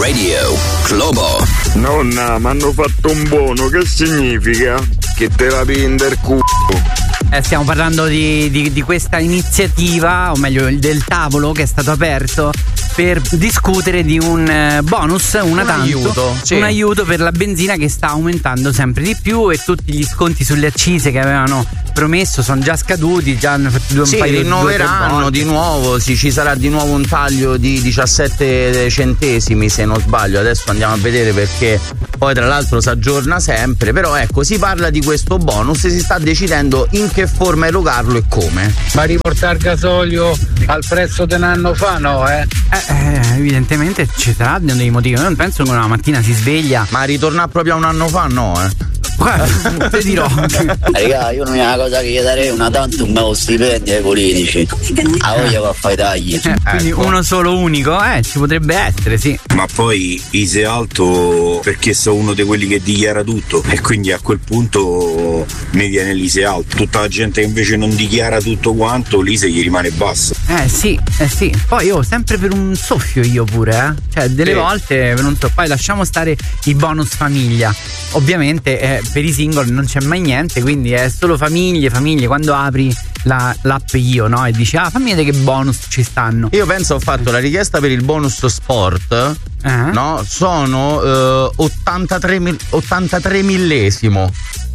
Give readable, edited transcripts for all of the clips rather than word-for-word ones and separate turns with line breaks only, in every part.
Radio Globo.
Nonna, mi hanno fatto un buono, che significa? Che te la pinda il culo.
Stiamo parlando di questa iniziativa, o meglio del tavolo che è stato aperto per discutere di un bonus, un aiuto per la benzina che sta aumentando sempre di più, e tutti gli sconti sulle accise che avevano promesso sono già scaduti, già hanno fatto un paio di
rinnoveranno di nuovo, ci sarà di nuovo un taglio di 17 centesimi se non sbaglio, adesso andiamo a vedere perché poi tra l'altro si aggiorna sempre, però ecco, si parla di questo bonus e si sta decidendo in che forma erogarlo e come.
Ma riportare il gasolio al prezzo di un anno fa, no?
Evidentemente ci saranno dei motivi. Io non penso che una mattina si sveglia.
Ma ritornare proprio a un anno fa, no?
Guarda, te dirò.
Raga, io l'unica cosa che gli darei una tanto un bello stipendio ai politici. A voglia va a fare i tagli.
Quindi uno solo unico, ci potrebbe essere, sì.
Ma poi Ise alto perché sono uno di quelli che dichiara tutto, e quindi a quel punto mi viene l'Ise alto. Tutta la gente che invece non dichiara tutto quanto, l'Ise gli rimane basso.
Sì. Poi io sempre per un soffio io pure, Cioè delle volte non so, poi lasciamo stare i bonus famiglia. Ovviamente per i single non c'è mai niente, quindi è solo famiglie. Quando apri l'app Io, no? E dici fammi vedere che bonus ci stanno.
Io penso ho fatto la richiesta per il bonus sport, no? Sono 83 millesimo.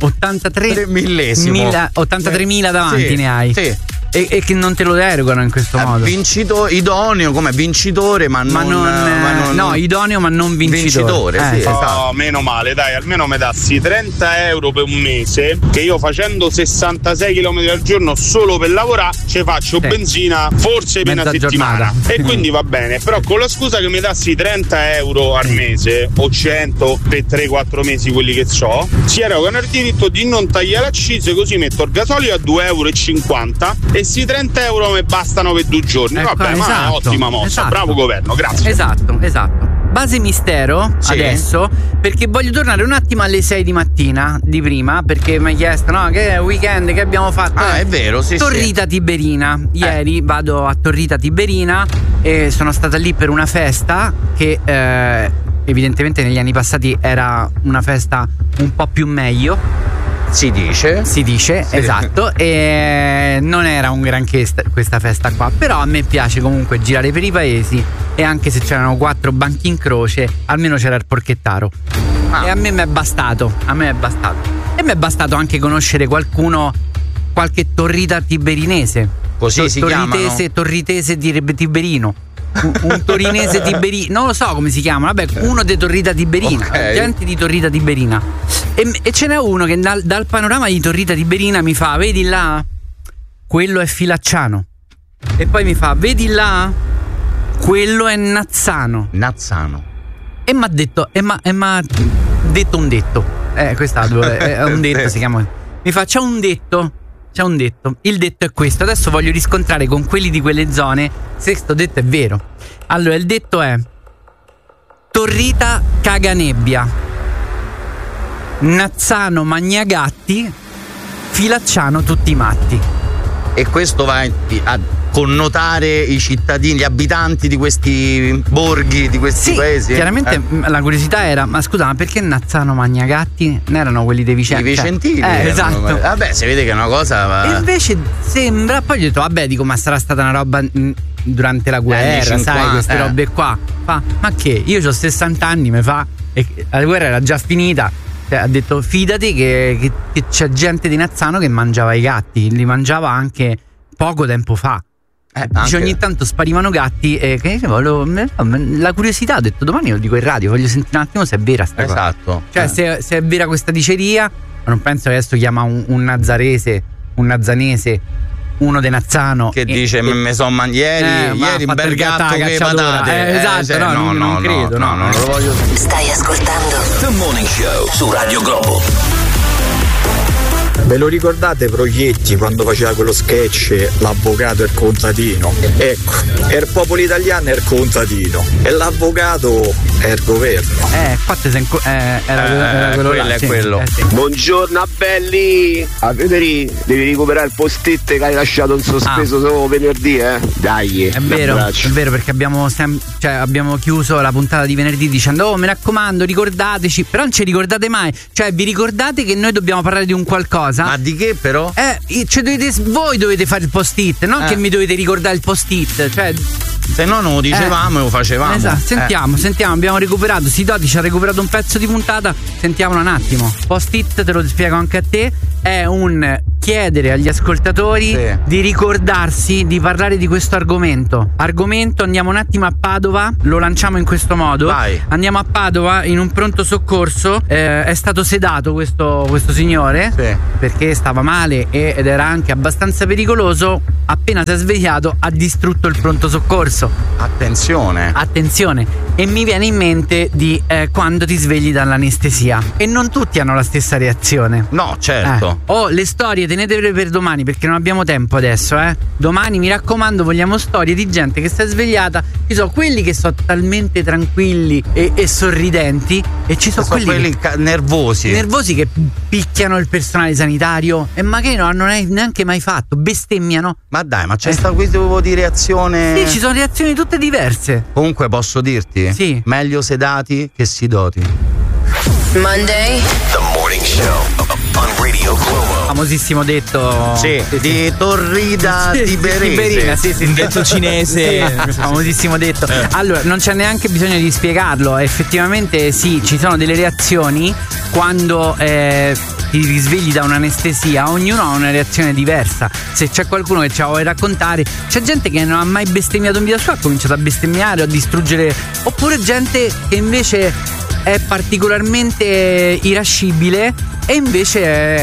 83.000 davanti,
sì,
ne hai.
Sì.
E che non te lo derogano in questo modo.
Idoneo come vincitore, ma non
no, idoneo ma non vincitore.
Sì,
esatto. Meno male, dai, almeno mi dassi 30 euro per un mese, che io facendo 66 km al giorno solo per lavorare ci faccio benzina forse per una settimana e quindi va bene, però con la scusa che mi dassi 30 euro al mese o 100 per 3-4 mesi quelli che so, si erogano il diritto di non tagliare l'accise, così metto il gasolio a 2,50 euro e sti 30 euro mi bastano per 2 giorni. Vabbè, ma è ottima mossa, bravo governo, grazie.
Esatto. Base mistero adesso, perché voglio tornare un attimo alle 6 di mattina di prima, perché mi hai chiesto che è weekend che abbiamo fatto.
È vero, sì.
Torrita Tiberina. Ieri vado a Torrita Tiberina e sono stata lì per una festa che evidentemente negli anni passati era una festa un po' più meglio.
Si dice,
sì. Esatto. E non era un granché questa festa qua, però a me piace comunque girare per i paesi, e anche se c'erano 4 banchi in croce almeno c'era il porchettaro. E a me mi è bastato. E mi è bastato anche conoscere qualche torrita tiberinese.
Così si chiamano?
Torritese Tiberino. Un torinese tiberino, non lo so come si chiama, vabbè, uno di Torrita Tiberina, gente di Torrita Tiberina. E ce n'è uno che dal panorama di Torrita Tiberina mi fa: vedi là? Quello è Filacciano. E poi mi fa: vedi là? Quello è Nazzano. E mi ha detto un detto. Questo è un detto, si chiama. Mi fa: c'è un detto. Il detto è questo. Adesso voglio riscontrare con quelli di quelle zone se questo detto è vero. Allora, il detto è: Torrita Caganebbia, Nazzano Magnagatti, Filacciano tutti matti.
E questo va a connotare i cittadini, gli abitanti di questi borghi, di questi paesi.
Chiaramente la curiosità era: ma scusa, ma perché Nazzano Magnagatti? Non erano quelli dei Vicentini?
I Vicentini.
Esatto.
Vabbè, si vede che è una cosa.
E invece sembra, poi ho detto: vabbè, dico, ma sarà stata una roba durante la guerra, sai, queste robe qua. Ma che? Io ho 60 anni, mi fa, e la guerra era già finita. Ha detto: fidati che c'è gente di Nazzano che mangiava i gatti, li mangiava anche poco tempo fa. Ogni tanto sparivano gatti, e la curiosità, ho detto: domani lo dico in radio, voglio sentire un attimo se è vera sta cosa.
Esatto.
Cioè se è vera questa diceria. Ma non penso che adesso chiama un nazzanese, uno di Nazzano,
che dice: me sono ieri in bel gatto che patate.
Esatto, non credo. No, non lo voglio.
Stai ascoltando The Morning Show su Radio Globo.
Ve lo ricordate Proietti quando faceva quello sketch l'avvocato e il contadino? Ecco, è il popolo italiano e il contadino e l'avvocato è il governo.
Era quello là,
è quello.
Sì.
Buongiorno a belli. A Federico, devi recuperare il post-it che hai lasciato in sospeso solo venerdì, Dai.
È vero, perché abbiamo chiuso la puntata di venerdì dicendo "Oh, mi raccomando, ricordateci", però non ci ricordate mai. Cioè, vi ricordate che noi dobbiamo parlare di un qualcosa?
Ma di che però?
Voi dovete fare il post-it, non che mi dovete ricordare il post-it, cioè
se no non lo dicevamo e lo facevamo.
Esatto, sentiamo, abbiamo recuperato. Sidoti ci ha recuperato un pezzo di puntata, sentiamolo un attimo. Post-it, te lo spiego anche a te, è un chiedere agli ascoltatori di ricordarsi di parlare di questo argomento. Andiamo un attimo a Padova, lo lanciamo in questo modo.
Vai.
Andiamo a Padova in un pronto soccorso, è stato sedato questo signore perché stava male ed era anche abbastanza pericoloso. Appena si è svegliato ha distrutto il pronto soccorso. Attenzione. E mi viene in mente di quando ti svegli dall'anestesia e non tutti hanno la stessa reazione.
No, certo.
Le storie tenetele per domani perché non abbiamo tempo adesso, Domani, mi raccomando, vogliamo storie di gente che si è svegliata. Ci sono quelli che sono talmente tranquilli e sorridenti e ci sono quelli
nervosi
che picchiano il personale sanitario e magari non hanno neanche mai fatto, bestemmiano.
Ma dai, ma c'è sta questo tipo di reazione?
Sì, ci sono reazioni tutte diverse.
Comunque posso dirti?
Sì.
Meglio sedati che sidoti.
Monday, The Morning Show on Radio Globo.
Famosissimo detto
di Torrida Tiberina.
Un
detto cinese.
Famosissimo detto. Allora, non c'è neanche bisogno di spiegarlo. Effettivamente sì, ci sono delle reazioni quando ti risvegli da un'anestesia. Ognuno ha una reazione diversa. Se c'è qualcuno che ce la vuole raccontare, c'è gente che non ha mai bestemmiato in vita sua, ha cominciato a bestemmiare o a distruggere, oppure gente che invece è particolarmente irascibile e invece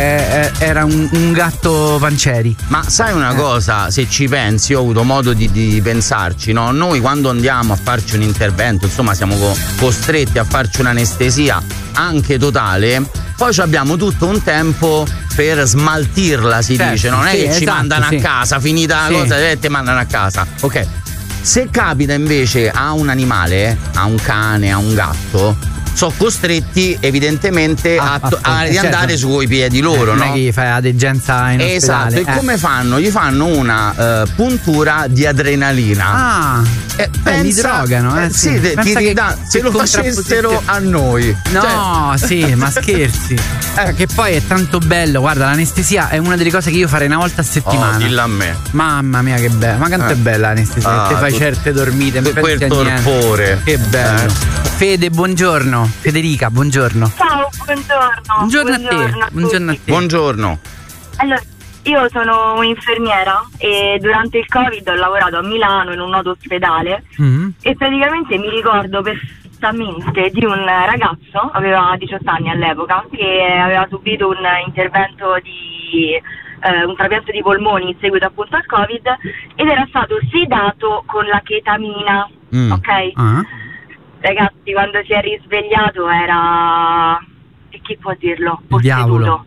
era un gatto pancieri.
Ma sai una cosa, se ci pensi, ho avuto modo di pensarci, no? Noi quando andiamo a farci un intervento, insomma siamo costretti a farci un'anestesia anche totale, poi abbiamo tutto un tempo per smaltirla, si dice, non è che ci mandano a casa, finita la cosa, ti mandano a casa. Ok. Se capita invece a un animale, a un cane, a un gatto, sono costretti evidentemente a riandare sui piedi loro, no?
Non è che gli fai la degenza in ospedale.
Esatto, e come fanno? Gli fanno una puntura di adrenalina.
Li drogano,
sì, se lo facessero a noi.
No, sì, ma scherzi. Che poi è tanto bello, guarda, l'anestesia è una delle cose che io farei una volta a settimana.
Dillo a me.
Mamma mia, che bello. Ma quanto è bella l'anestesia? Te fai certe dormite,
quel torpore.
Che bello. Fede, buongiorno. Federica, buongiorno.
Ciao, buongiorno.
Buongiorno a te.
Buongiorno.
Allora, io sono un'infermiera e durante il Covid ho lavorato a Milano in un noto ospedale e praticamente mi ricordo perfettamente di un ragazzo, aveva 18 anni all'epoca, che aveva subito un intervento di un trapianto di polmoni in seguito appunto al Covid ed era stato sedato con la chetamina, ok? Ragazzi, quando si è risvegliato era, e chi può dirlo?
Il diavolo.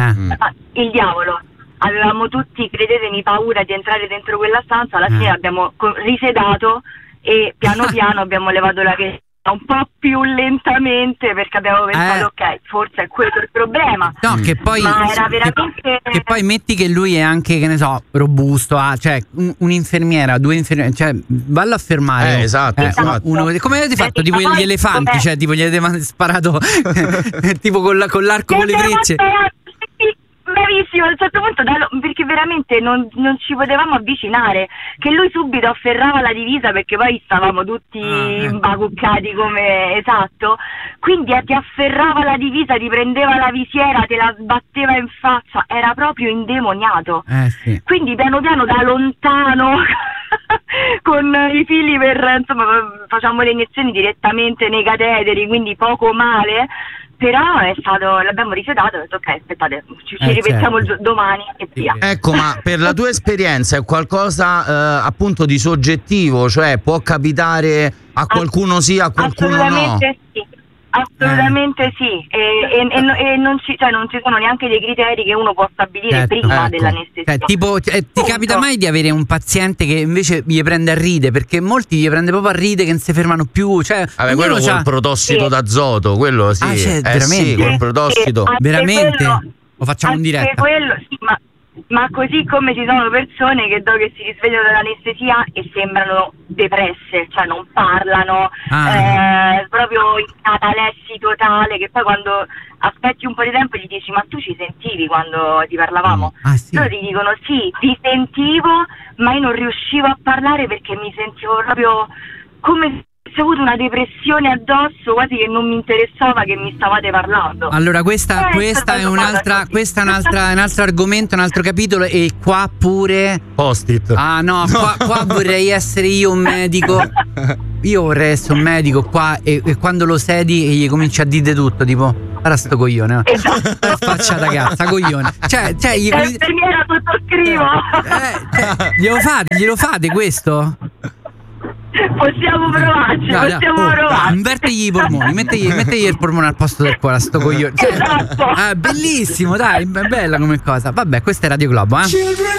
Il diavolo. Avevamo tutti, credetemi, paura di entrare dentro quella stanza. Alla fine l'abbiamo risedato e piano piano abbiamo levato la chetamina un po' più lentamente perché abbiamo pensato ok, forse è quello il problema.
No, che poi
ma era veramente
che poi metti che lui è anche, che ne so, robusto, cioè un'infermiera, due infermiere, cioè vallo a fermare.
Esatto.
Come avete fatto? Tipo gli elefanti, cioè tipo gli avete sparato tipo con l'arco con le frecce.
Bravissimo, a un certo punto perché veramente non ci potevamo avvicinare, che lui subito afferrava la divisa perché poi stavamo tutti imbacuccati come quindi ti afferrava la divisa, ti prendeva la visiera, te la sbatteva in faccia, era proprio indemoniato. Quindi piano piano da lontano con i fili facciamo le iniezioni direttamente nei cateteri, quindi poco male. Però l'abbiamo risedato e ho detto ok, aspettate, ci ripetiamo domani e via.
Ecco, ma per la tua esperienza è qualcosa appunto di soggettivo, cioè può capitare a qualcuno sì, a qualcuno
assolutamente
no?
Sì. Assolutamente sì, e non ci sono neanche dei criteri che uno può stabilire prima dell'anestesia.
Tipo, ti capita mai di avere un paziente che invece gli prende a ride? Perché molti gli prende proprio a ride che non si fermano più. Cioè,
quello col protossido d'azoto, quello sì.
Veramente?
Sì, col protossido.
Veramente? Lo facciamo in diretta?
Quello, sì, ma così come ci sono persone che dopo che si risvegliano dall'anestesia e sembrano depresse, cioè non parlano, proprio in catalessi totale, che poi quando aspetti un po' di tempo gli dici ma tu ci sentivi quando ti parlavamo?
Sì.
Loro ti dicono sì, ti sentivo, ma io non riuscivo a parlare perché mi sentivo proprio come se ho avuto una depressione addosso, quasi che non mi interessava che mi stavate parlando.
Allora questa è un altro argomento, un altro capitolo, e qua pure
post-it.
Qua vorrei essere io un medico. Io vorrei essere un medico qua e quando lo sedi e gli cominci a dire tutto, tipo guarda sto coglione, faccia da cazzo, coglione. Cioè
l'infermiera sottoscrivo.
Glielo fate questo?
Possiamo provarci, provarci.
Invertigli i polmoni, mettegli il polmone al posto del cuore a sto coglione.
Esatto.
Bellissimo, dai, è bella come cosa. Vabbè, questa è Radio Globo,